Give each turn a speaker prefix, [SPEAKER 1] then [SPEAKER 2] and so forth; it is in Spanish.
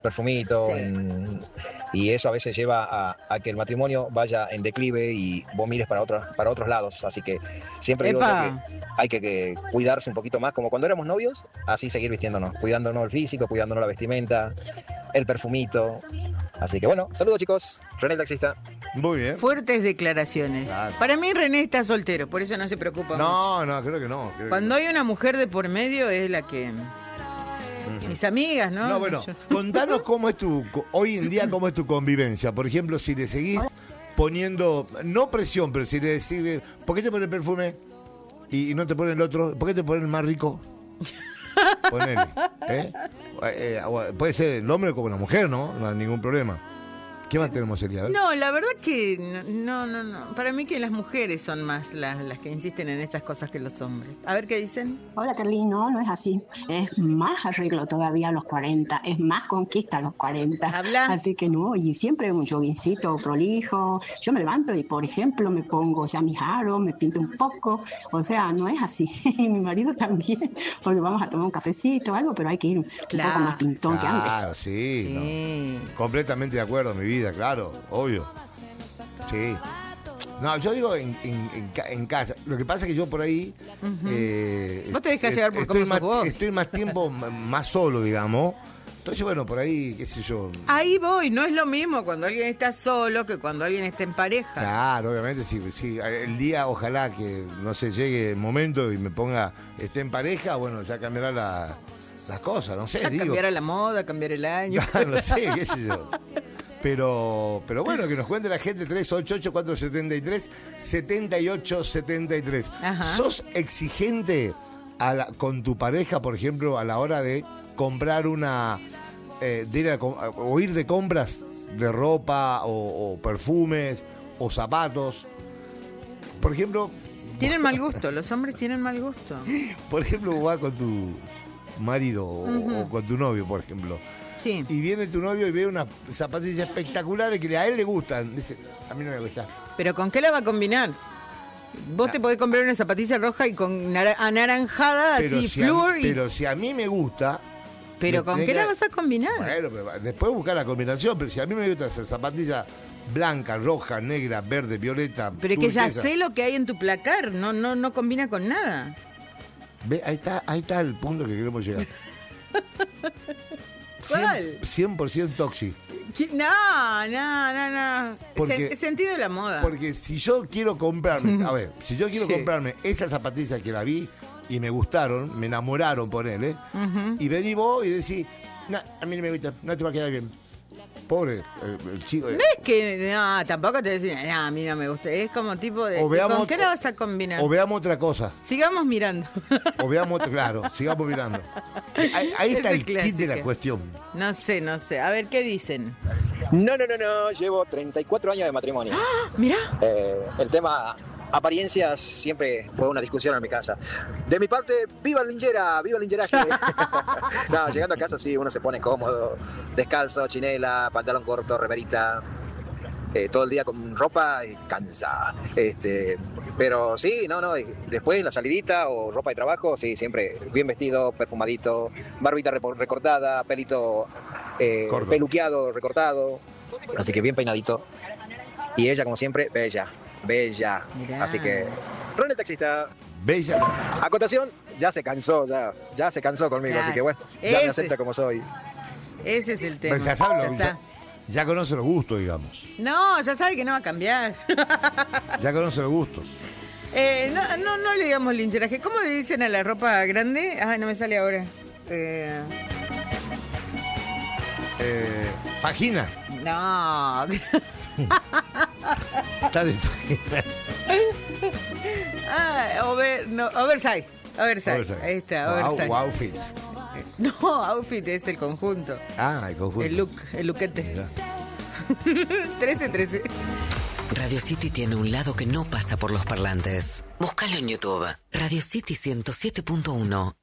[SPEAKER 1] perfumito,
[SPEAKER 2] Sí.
[SPEAKER 1] y eso a veces lleva a que el matrimonio vaya en declive y vos mires para otros lados. Así que siempre digo yo
[SPEAKER 2] Epa.
[SPEAKER 1] que hay que cuidarse un poquito más, como cuando éramos novios, así seguir vistiéndonos, cuidándonos el físico, cuidándonos la vestimenta, el perfumito. Así que bueno, saludos chicos, René el taxista.
[SPEAKER 3] Muy bien.
[SPEAKER 2] Fuertes declaraciones.
[SPEAKER 3] Claro.
[SPEAKER 2] Para mí René está soltero, por eso no se preocupa mucho.
[SPEAKER 3] No, creo que no.
[SPEAKER 2] Cuando hay una mujer de por medio es la que... Mis amigas, ¿no?
[SPEAKER 3] No, bueno,
[SPEAKER 2] Yo-
[SPEAKER 3] contanos cómo es hoy en día cómo es tu convivencia. Por ejemplo, si le seguís poniendo, no presión, pero si le decís, ¿por qué te pones perfume? Y no te ponen el otro, ¿por qué te ponen el más rico? Ponele, ¿eh? Puede ser el hombre como la mujer, ¿no? No hay ningún problema. ¿Qué más tenemos, Elia? A ver.
[SPEAKER 2] No, la verdad que no. Para mí que las mujeres son más las que insisten en esas cosas que los hombres. A ver qué dicen.
[SPEAKER 4] Hola, Carlín, no es así. Es más arreglo todavía a los 40, es más conquista a los 40.
[SPEAKER 2] Habla.
[SPEAKER 4] Así que no, y siempre un joguincito prolijo. Yo me levanto y, por ejemplo, me pongo ya mis aros, me pinto un poco. O sea, no es así. Y mi marido también, porque vamos a tomar un cafecito o algo, pero hay que ir un
[SPEAKER 2] Claro.
[SPEAKER 4] poco más pintón que antes.
[SPEAKER 3] Claro, sí,
[SPEAKER 2] Sí.
[SPEAKER 3] no. Completamente de acuerdo, mi vida, claro, obvio. Sí. No, yo digo en casa. Lo que pasa es que yo por ahí...
[SPEAKER 2] Vos te dejás llevar por
[SPEAKER 3] estoy
[SPEAKER 2] cómo sos vos.
[SPEAKER 3] Estoy más tiempo más solo, digamos. Entonces, bueno, por ahí, qué sé yo...
[SPEAKER 2] Ahí voy, no es lo mismo cuando alguien está solo que cuando alguien está en pareja.
[SPEAKER 3] Claro, obviamente, sí, el día, ojalá que, no sé, llegue el momento y me ponga, esté en pareja, bueno, ya cambiará las cosas, no sé,
[SPEAKER 2] Ya
[SPEAKER 3] digo.
[SPEAKER 2] cambiará la moda, cambiar el año.
[SPEAKER 3] No sé, qué sé yo. Pero bueno, que nos cuente la gente 388-473-7873.
[SPEAKER 2] Ajá.
[SPEAKER 3] ¿Sos exigente con tu pareja, por ejemplo, a la hora de comprar de ir de compras de ropa o perfumes o zapatos? Por ejemplo,
[SPEAKER 2] Tienen mal gusto, los hombres tienen mal gusto.
[SPEAKER 3] vos vas con tu marido o con tu novio, por ejemplo.
[SPEAKER 2] Sí.
[SPEAKER 3] Y viene tu novio y ve unas zapatillas espectaculares que a él le gustan. Dice, a mí no me gusta.
[SPEAKER 2] ¿Pero con qué la va a combinar? Vos te podés comprar una zapatilla roja y con anaranjada, así, flúor.
[SPEAKER 3] Pero si a mí me gusta...
[SPEAKER 2] ¿Pero
[SPEAKER 3] me
[SPEAKER 2] con
[SPEAKER 3] tenés
[SPEAKER 2] qué
[SPEAKER 3] que-
[SPEAKER 2] la vas a combinar?
[SPEAKER 3] Bueno, pero después buscar la combinación. Pero si a mí me gusta esa zapatilla blanca, roja, negra, verde, violeta...
[SPEAKER 2] Pero es que ya
[SPEAKER 3] turquesa.
[SPEAKER 2] sé lo que hay en tu placar, no combina con nada.
[SPEAKER 3] Ve, ahí está el punto que queremos llegar.
[SPEAKER 2] ¿Cuál?
[SPEAKER 3] 100% toxi.
[SPEAKER 2] No.
[SPEAKER 3] Porque-
[SPEAKER 2] Sentido de la moda.
[SPEAKER 3] Porque si yo quiero comprarme, a ver, si yo quiero
[SPEAKER 2] Sí.
[SPEAKER 3] comprarme esa zapatilla que la vi y me gustaron, me enamoraron por él, y vení vos y decís, no, a mí no me gusta, no te va a quedar bien. Pobre el chico.
[SPEAKER 2] No es que, tampoco te decís, a mí no me gusta. Es como tipo de,
[SPEAKER 3] O veamos-
[SPEAKER 2] ¿con qué la vas a combinar?
[SPEAKER 3] O veamos otra cosa.
[SPEAKER 2] Sigamos mirando.
[SPEAKER 3] O veamos, claro, sigamos mirando. Ahí está
[SPEAKER 2] Es
[SPEAKER 3] el kit de la
[SPEAKER 2] clásica.
[SPEAKER 3] cuestión.
[SPEAKER 2] No sé. A ver, ¿qué dicen?
[SPEAKER 1] No, llevo 34 años de matrimonio.
[SPEAKER 2] Mirá.
[SPEAKER 1] El tema apariencias siempre fue una discusión en mi casa. De mi parte, viva el lincheraje. No, llegando a casa sí, uno se pone cómodo, descalzo, chinela, pantalón corto, remerita, todo el día con ropa y cansa. Pero sí, y después en la salidita o ropa de trabajo, sí, siempre bien vestido, perfumadito, barbita recortada, pelito
[SPEAKER 3] Corto.
[SPEAKER 1] peluqueado, recortado. Así que bien peinadito. Y ella, como siempre, bella.
[SPEAKER 2] Mirá.
[SPEAKER 1] Así que, Ron el taxista.
[SPEAKER 3] Bella.
[SPEAKER 1] Acotación, ya se cansó conmigo,
[SPEAKER 2] Claro.
[SPEAKER 1] así que bueno, ya me
[SPEAKER 2] Ese.
[SPEAKER 1] acepta como soy.
[SPEAKER 2] Ese es el tema.
[SPEAKER 3] Pues ya sabe lo-
[SPEAKER 2] Ya está.
[SPEAKER 3] ya conoce los gustos, digamos.
[SPEAKER 2] No, ya sabe que no va a cambiar.
[SPEAKER 3] Ya conoce los gustos.
[SPEAKER 2] No le digamos lincheraje. ¿Cómo le dicen a la ropa grande? Ay, no me sale ahora.
[SPEAKER 3] Vagina.
[SPEAKER 2] No.
[SPEAKER 3] Está de
[SPEAKER 2] Oversize.
[SPEAKER 3] Oversize.
[SPEAKER 2] Ahí está,
[SPEAKER 3] Wow,
[SPEAKER 2] oversize.
[SPEAKER 3] outfit.
[SPEAKER 2] No, outfit es el conjunto.
[SPEAKER 3] Ah, el conjunto.
[SPEAKER 2] El lookete.
[SPEAKER 3] Mirá.
[SPEAKER 2] 13.
[SPEAKER 5] Radio City tiene un lado que no pasa por los parlantes. Búscalo en YouTube. Radio City 107.1